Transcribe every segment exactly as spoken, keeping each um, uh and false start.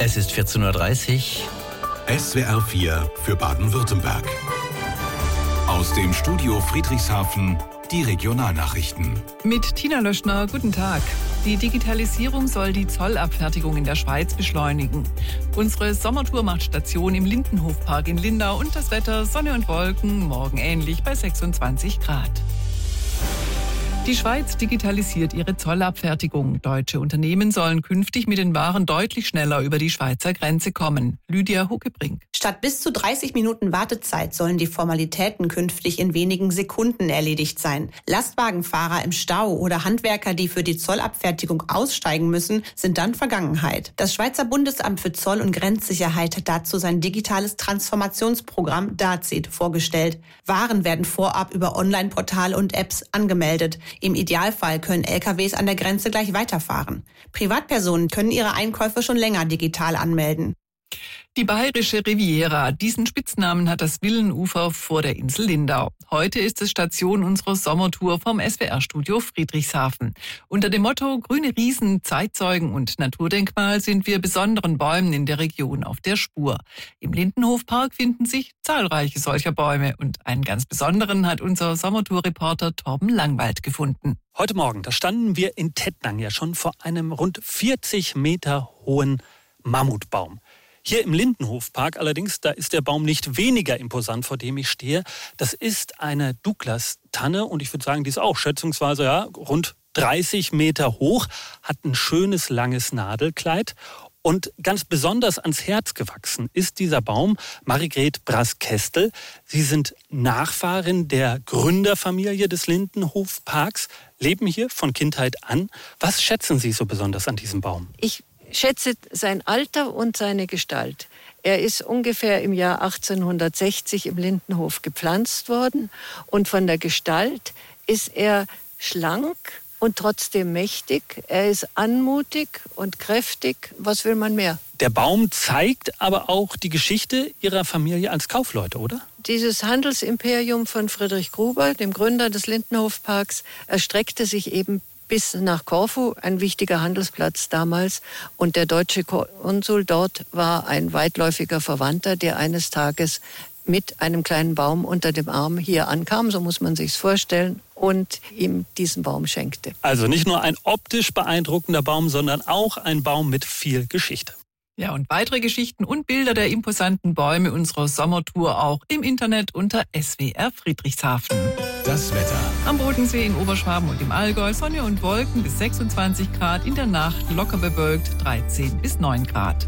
Es ist vierzehn Uhr dreißig. S W R vier für Baden-Württemberg. Aus dem Studio Friedrichshafen die Regionalnachrichten. Mit Tina Löschner, guten Tag. Die Digitalisierung soll die Zollabfertigung in der Schweiz beschleunigen. Unsere Sommertour macht Station im Lindenhofpark in Lindau und das Wetter Sonne und Wolken, morgen ähnlich bei sechsundzwanzig Grad. Die Schweiz digitalisiert ihre Zollabfertigung. Deutsche Unternehmen sollen künftig mit den Waren deutlich schneller über die Schweizer Grenze kommen. Lydia Huckebrink. Statt bis zu dreißig Minuten Wartezeit sollen die Formalitäten künftig in wenigen Sekunden erledigt sein. Lastwagenfahrer im Stau oder Handwerker, die für die Zollabfertigung aussteigen müssen, sind dann Vergangenheit. Das Schweizer Bundesamt für Zoll- und Grenzsicherheit hat dazu sein digitales Transformationsprogramm DAZID vorgestellt. Waren werden vorab über Online-Portale und Apps angemeldet. Im Idealfall können L K Ws an der Grenze gleich weiterfahren. Privatpersonen können ihre Einkäufe schon länger digital anmelden. Die bayerische Riviera, diesen Spitznamen hat das Villenufer vor der Insel Lindau. Heute ist es Station unserer Sommertour vom S W R-Studio Friedrichshafen. Unter dem Motto Grüne Riesen, Zeitzeugen und Naturdenkmal sind wir besonderen Bäumen in der Region auf der Spur. Im Lindenhofpark finden sich zahlreiche solcher Bäume und einen ganz besonderen hat unser Sommertour-Reporter Torben Langwald gefunden. Heute Morgen, da standen wir in Tettnang ja schon vor einem rund vierzig Meter hohen Mammutbaum. Hier im Lindenhofpark allerdings, da ist der Baum nicht weniger imposant, vor dem ich stehe. Das ist eine Douglas-Tanne und ich würde sagen, die ist auch schätzungsweise ja, rund dreißig Meter hoch, hat ein schönes, langes Nadelkleid. Und ganz besonders ans Herz gewachsen ist dieser Baum Margret Brass-Kestel. Sie sind Nachfahrin der Gründerfamilie des Lindenhofparks, leben hier von Kindheit an. Was schätzen Sie so besonders an diesem Baum? Ich schätze sein Alter und seine Gestalt. Er ist ungefähr im Jahr achtzehnhundertsechzig im Lindenhof gepflanzt worden und von der Gestalt ist er schlank und trotzdem mächtig. Er ist anmutig und kräftig. Was will man mehr? Der Baum zeigt aber auch die Geschichte Ihrer Familie als Kaufleute, oder? Dieses Handelsimperium von Friedrich Gruber, dem Gründer des Lindenhofparks, erstreckte sich eben bis nach Korfu, ein wichtiger Handelsplatz damals. Und der deutsche Konsul dort war ein weitläufiger Verwandter, der eines Tages mit einem kleinen Baum unter dem Arm hier ankam, so muss man sich's vorstellen, und ihm diesen Baum schenkte. Also nicht nur ein optisch beeindruckender Baum, sondern auch ein Baum mit viel Geschichte. Ja, und weitere Geschichten und Bilder der imposanten Bäume unserer Sommertour auch im Internet unter S W R Friedrichshafen. Das Wetter. Am Bodensee in Oberschwaben und im Allgäu Sonne und Wolken bis sechsundzwanzig Grad, in der Nacht locker bewölkt dreizehn bis neun Grad.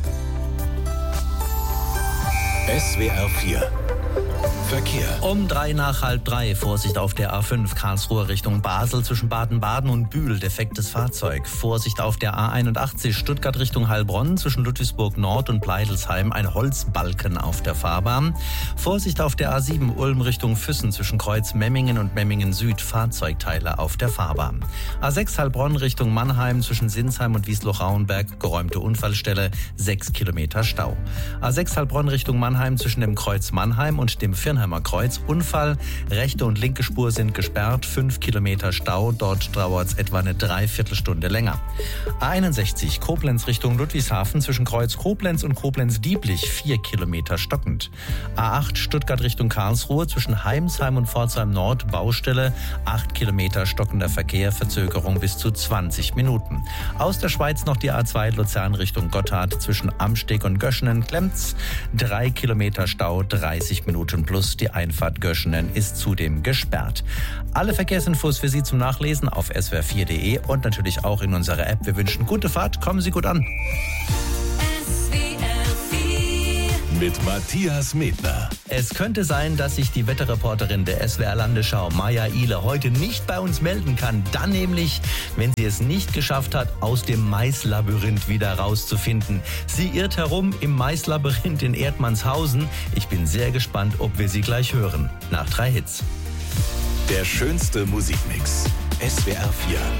S W R vier Verkehr. Um drei nach halb drei. Vorsicht auf der A fünf Karlsruhe Richtung Basel zwischen Baden-Baden und Bühl. Defektes Fahrzeug. Vorsicht auf der A einundachtzig Stuttgart Richtung Heilbronn zwischen Ludwigsburg Nord und Pleidelsheim. Ein Holzbalken auf der Fahrbahn. Vorsicht auf der A sieben Ulm Richtung Füssen zwischen Kreuz Memmingen und Memmingen Süd. Fahrzeugteile auf der Fahrbahn. A sechs Heilbronn Richtung Mannheim zwischen Sinsheim und Wiesloch-Rauenberg. Geräumte Unfallstelle. sechs Kilometer Stau. A sechs Heilbronn Richtung Mannheim zwischen dem Kreuz Mannheim und dem Firnheimer Kreuz. Unfall. Rechte und linke Spur sind gesperrt. fünf Kilometer Stau. Dort dauert es etwa eine Dreiviertelstunde länger. A einundsechzig Koblenz Richtung Ludwigshafen zwischen Kreuz Koblenz und Koblenz-Dieblich. vier Kilometer stockend. A acht Stuttgart Richtung Karlsruhe zwischen Heimsheim und Pforzheim Nord. Baustelle. acht Kilometer stockender Verkehr. Verzögerung bis zu zwanzig Minuten. Aus der Schweiz noch die A zwei Luzern Richtung Gotthard zwischen Amsteg und Göschenen. Klemmt's. drei Kilometer Stau. dreißig Minuten plus. Die Einfahrt Göschenen ist zudem gesperrt. Alle Verkehrsinfos für Sie zum Nachlesen auf S W R vier punkt de und natürlich auch in unserer App. Wir wünschen gute Fahrt, kommen Sie gut an. S W R vier mit Matthias Medner. Es könnte sein, dass sich die Wetterreporterin der S W R Landesschau, Maja Ihler, heute nicht bei uns melden kann. Dann nämlich, wenn sie es nicht geschafft hat, aus dem Maislabyrinth wieder rauszufinden. Sie irrt herum im Maislabyrinth in Erdmannshausen. Ich bin sehr gespannt, ob wir sie gleich hören. Nach drei Hits. Der schönste Musikmix. S W R vier.